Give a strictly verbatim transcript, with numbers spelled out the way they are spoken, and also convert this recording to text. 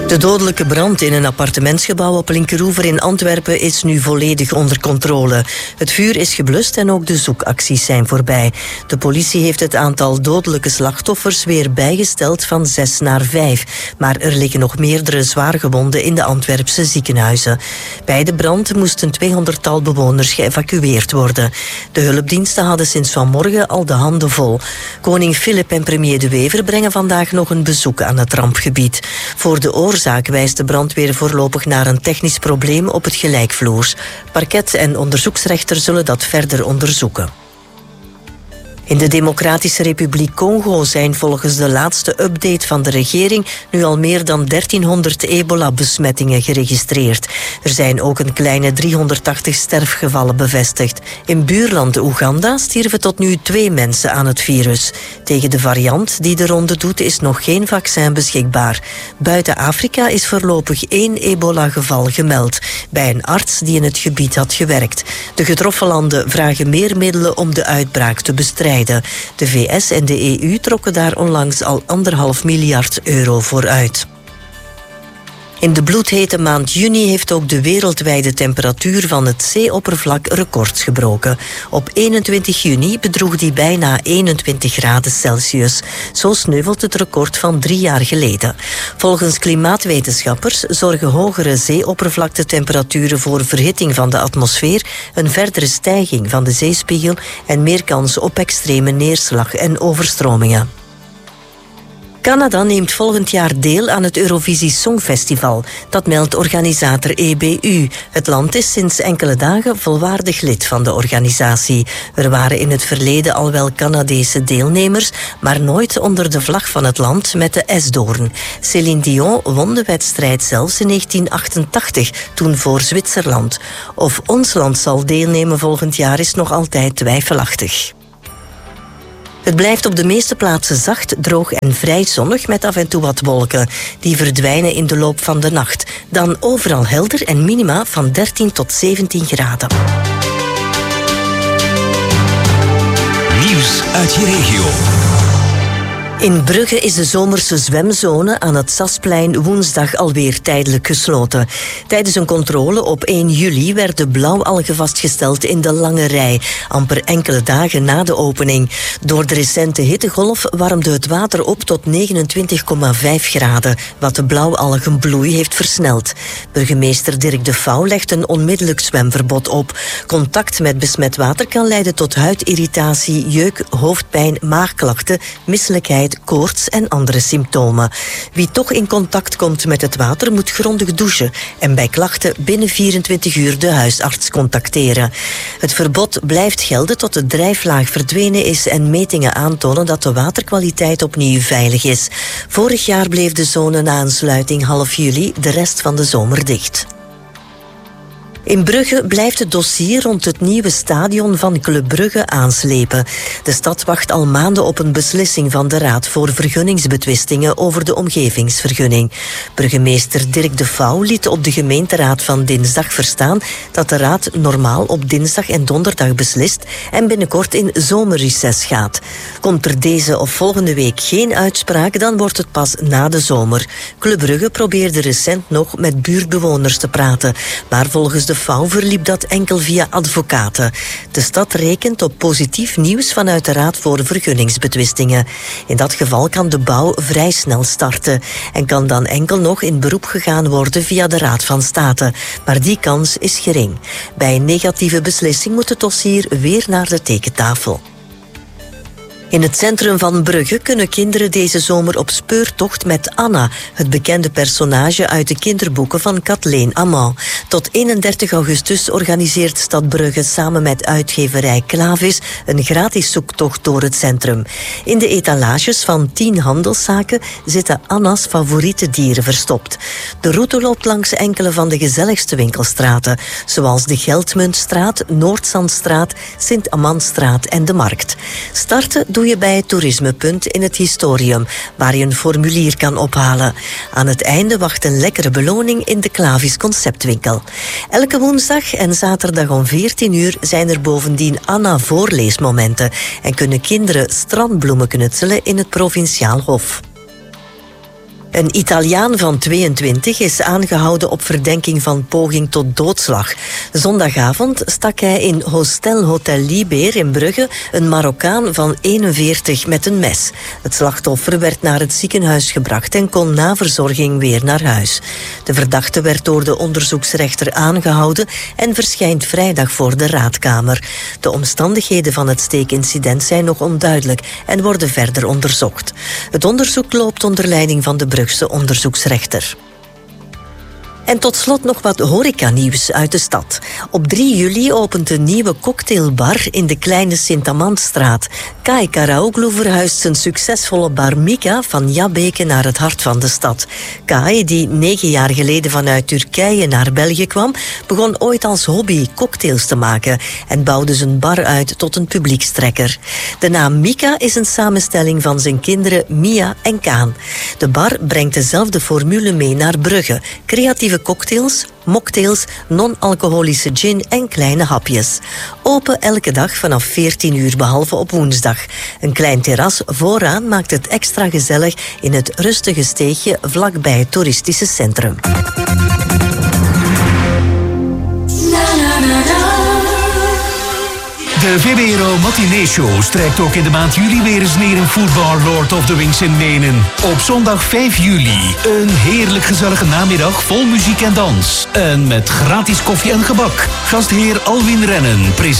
De dodelijke brand in een appartementsgebouw op Linkeroever in Antwerpen is nu volledig onder controle. Het vuur is geblust en ook de zoekacties zijn voorbij. De politie heeft het aantal dodelijke slachtoffers weer bijgesteld van zes naar vijf. Maar er liggen nog meerdere zwaargewonden in de Antwerpse ziekenhuizen. Bij de brand moesten tweehonderdtal bewoners geëvacueerd worden. De hulpdiensten hadden sinds vanmorgen al de handen vol. Koning Filip en premier De Wever brengen vandaag nog een bezoek aan het rampgebied. Voor de oorzaak wijst de brandweer voorlopig naar een technisch probleem op het gelijkvloers. Parket en onderzoeksrechter zullen dat verder onderzoeken. In de Democratische Republiek Congo zijn volgens de laatste update van de regering nu al meer dan dertienhonderd ebola-besmettingen geregistreerd. Er zijn ook een kleine driehonderdtachtig sterfgevallen bevestigd. In buurland Oeganda stierven tot nu twee mensen aan het virus. Tegen de variant die de ronde doet is nog geen vaccin beschikbaar. Buiten Afrika is voorlopig één ebola-geval gemeld, bij een arts die in het gebied had gewerkt. De getroffen landen vragen meer middelen om de uitbraak te bestrijden. De V S en de E U trokken daar onlangs al anderhalf miljard euro voor uit. In de bloedhete maand juni heeft ook de wereldwijde temperatuur van het zeeoppervlak records gebroken. Op eenentwintig juni bedroeg die bijna eenentwintig graden Celsius. Zo sneuvelt het record van drie jaar geleden. Volgens klimaatwetenschappers zorgen hogere zeeoppervlaktetemperaturen voor verhitting van de atmosfeer, een verdere stijging van de zeespiegel en meer kans op extreme neerslag en overstromingen. Canada neemt volgend jaar deel aan het Eurovisie Songfestival. Dat meldt organisator E B U. Het land is sinds enkele dagen volwaardig lid van de organisatie. Er waren in het verleden al wel Canadese deelnemers, maar nooit onder de vlag van het land met de esdoorn. Céline Dion won de wedstrijd zelfs in negentien achtentachtig, toen voor Zwitserland. Of ons land zal deelnemen volgend jaar is nog altijd twijfelachtig. Het blijft op de meeste plaatsen zacht, droog en vrij zonnig met af en toe wat wolken. Die verdwijnen in de loop van de nacht. Dan overal helder en minima van dertien tot zeventien graden. Nieuws uit je regio. In Brugge is de zomerse zwemzone aan het Sasplein woensdag alweer tijdelijk gesloten. Tijdens een controle op één juli werden blauwalgen vastgesteld in de lange rij, amper enkele dagen na de opening. Door de recente hittegolf warmde het water op tot negenentwintig komma vijf graden, wat de blauwalgenbloei heeft versneld. Burgemeester Dirk de Vouw legt een onmiddellijk zwemverbod op. Contact met besmet water kan leiden tot huidirritatie, jeuk, hoofdpijn, maagklachten, misselijkheid, koorts en andere symptomen. Wie toch in contact komt met het water moet grondig douchen en bij klachten binnen vierentwintig uur de huisarts contacteren. Het verbod blijft gelden tot de drijflaag verdwenen is en metingen aantonen dat de waterkwaliteit opnieuw veilig is. Vorig jaar bleef de zone na een sluiting half juli de rest van de zomer dicht. In Brugge blijft het dossier rond het nieuwe stadion van Club Brugge aanslepen. De stad wacht al maanden op een beslissing van de Raad voor Vergunningsbetwistingen over de omgevingsvergunning. Burgemeester Dirk de Vouw liet op de gemeenteraad van dinsdag verstaan dat de raad normaal op dinsdag en donderdag beslist en binnenkort in zomerreces gaat. Komt er deze of volgende week geen uitspraak, dan wordt het pas na de zomer. Club Brugge probeerde recent nog met buurtbewoners te praten, maar volgens de Vouw verliep dat enkel via advocaten. De stad rekent op positief nieuws vanuit de Raad voor Vergunningsbetwistingen. In dat geval kan de bouw vrij snel starten en kan dan enkel nog in beroep gegaan worden via de Raad van State. Maar die kans is gering. Bij een negatieve beslissing moet het dossier weer naar de tekentafel. In het centrum van Brugge kunnen kinderen deze zomer op speurtocht met Anna, het bekende personage uit de kinderboeken van Kathleen Amand. Tot eenendertig augustus organiseert Stad Brugge samen met uitgeverij Klavis een gratis zoektocht door het centrum. In de etalages van tien handelszaken zitten Anna's favoriete dieren verstopt. De route loopt langs enkele van de gezelligste winkelstraten, zoals de Geldmuntstraat, Noordzandstraat, Sint-Amandstraat en de Markt. Starten doe je bij het toerismepunt in het Historium, waar je een formulier kan ophalen. Aan het einde wacht een lekkere beloning in de Klavis Conceptwinkel. Elke woensdag en zaterdag om veertien uur zijn er bovendien Anna-voorleesmomenten en kunnen kinderen strandbloemen knutselen in het Provinciaal Hof. Een Italiaan van tweeëntwintig is aangehouden op verdenking van poging tot doodslag. Zondagavond stak hij in Hostel Hotel Liber in Brugge een Marokkaan van eenenveertig met een mes. Het slachtoffer werd naar het ziekenhuis gebracht en kon na verzorging weer naar huis. De verdachte werd door de onderzoeksrechter aangehouden en verschijnt vrijdag voor de raadkamer. De omstandigheden van het steekincident zijn nog onduidelijk en worden verder onderzocht. Het onderzoek loopt onder leiding van de Brugse onderzoeksrechter. En tot slot nog wat horecanieuws uit de stad. Op drie juli opent een nieuwe cocktailbar in de kleine Sint-Amandstraat. Kai Karaoglu verhuist zijn succesvolle bar Mika van Jabbeke naar het hart van de stad. Kai, die negen jaar geleden vanuit Turkije naar België kwam, begon ooit als hobby cocktails te maken en bouwde zijn bar uit tot een publiekstrekker. De naam Mika is een samenstelling van zijn kinderen Mia en Kaan. De bar brengt dezelfde formule mee naar Brugge. Creatieve cocktails, mocktails, non-alcoholische gin en kleine hapjes. Open elke dag vanaf veertien uur, behalve op woensdag. Een klein terras vooraan maakt het extra gezellig in het rustige steegje vlakbij het toeristische centrum. De V B R O Matinee Show strijkt ook in de maand juli weer eens neer in Foodbar Lord of the Wings in Menen. Op zondag vijf juli. Een heerlijk gezellige namiddag vol muziek en dans. En met gratis koffie en gebak. Gastheer Alwin Rennen